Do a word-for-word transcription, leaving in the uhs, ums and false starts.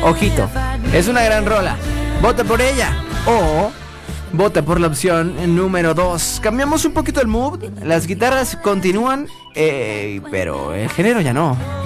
Ojito, es una gran rola. Vota por ella o vota por la opción número dos. Cambiamos un poquito el mood. Las guitarras continúan, eh, pero el género ya no.